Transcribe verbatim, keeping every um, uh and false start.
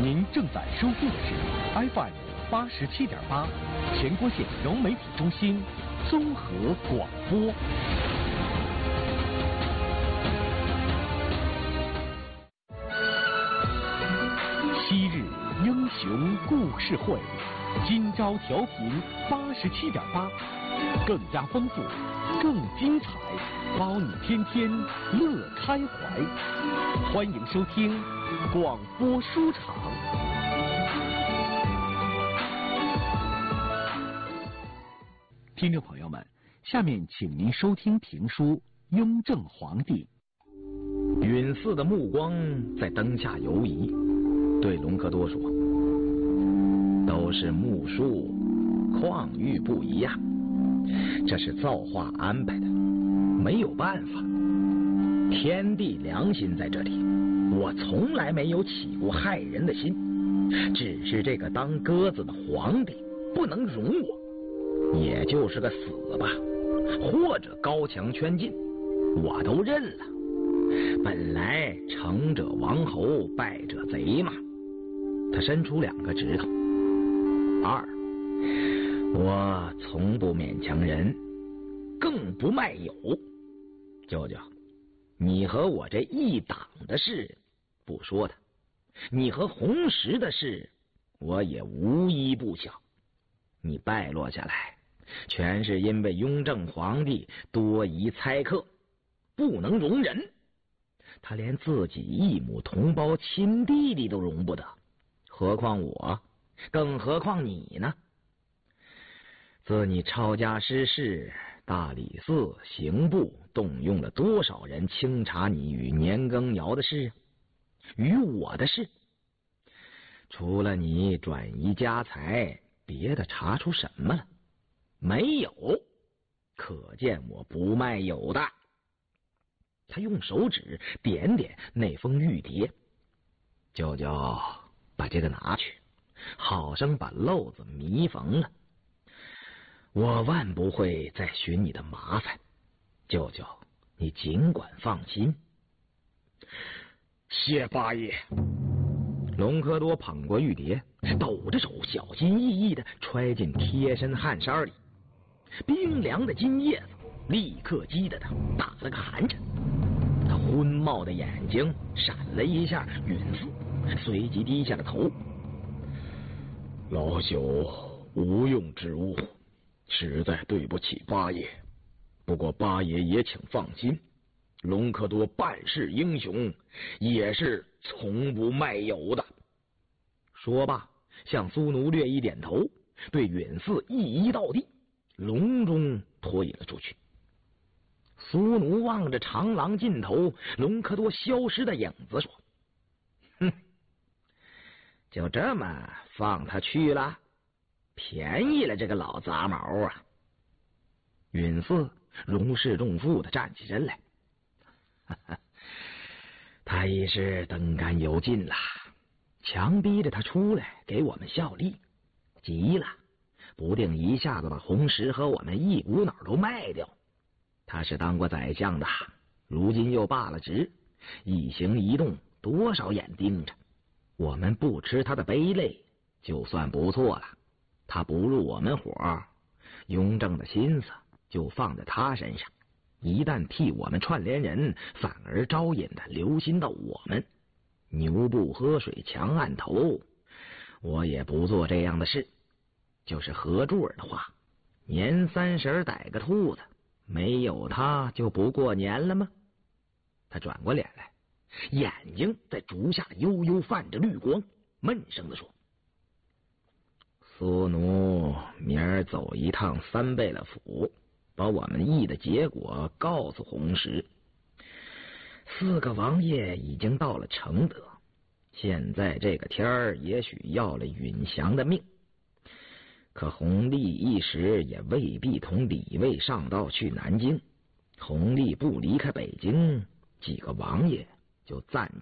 您正在收听的是 F M 八十七点八，全国县融媒体中心综合广播。昔日英雄故事会，今朝调频八十七点八，更加丰富，更精彩，包你天天乐开怀。欢迎收听广播书场。听众朋友们，下面请您收听评书《雍正皇帝》。 允祀的目光在灯下游移，对隆科多说：“都是木树，况遇不一样，这是造化安排的，没有办法。天地良心在这里，我从来没有起过害人的心，只是这个当鸽子的皇帝不能容我，也就是个死吧，或者高墙圈禁，我都认了。本来成者王侯，败者贼嘛。”他伸出两个指头。二，我从不勉强人，更不卖友。舅舅，你和我这一党的事不说的，你和红石的事我也无一不晓。你败落下来，全是因为雍正皇帝多疑猜克，不能容人。他连自己一母同胞亲弟弟都容不得，何况我，更何况你呢？自你抄家失势，大理寺刑部动用了多少人清查你与年羹尧的事，与我的事？除了你转移家财，别的查出什么了？没有，可见我不卖友的。他用手指点点那封玉牒，舅舅，把这个拿去，好生把漏子弥缝了。我万不会再寻你的麻烦，舅舅，你尽管放心。 谢八爷。 隆科多捧过玉牒，抖着手小心翼翼地揣进贴身汗衫里，冰凉的金叶子立刻激得他打了个寒颤。他昏冒的眼睛闪了一下允祀，随即低下了头。 老朽无用之误，实在对不起八爷。不过八爷也请放心，隆科多办事英雄，也是从不卖友的。 说罢，向苏奴略一点头，对允祀一一道地，隆中退了出去。苏奴望着长廊尽头隆科多消失的影子说：“哼，就这么放他去了，便宜了这个老杂毛啊！”允祀如释重负地站起身来，哈哈，他已是登干有尽了，强逼着他出来给我们效力，急了，不定一下子把红石和我们一股脑都卖掉。他是当过宰相的，如今又罢了职，一行一动多少眼盯着，我们不吃他的杯类就算不错了。他不入我们伙，雍正的心思就放在他身上，一旦替我们串联人，反而招引的留心到我们。牛不喝水强按头，我也不做这样的事。就是合柱儿的话，年三十逮个兔子，没有他就不过年了吗？他转过脸来，眼睛在竹下悠悠泛着绿光，闷声地说：“苏奴明儿走一趟三贝勒府，把我们议的结果告诉红石。四个王爷已经到了承德，现在这个天儿也许要了允祥的命，可弘历一时也未必同李卫上道去南京。弘历不离开北京，几个王爷就暂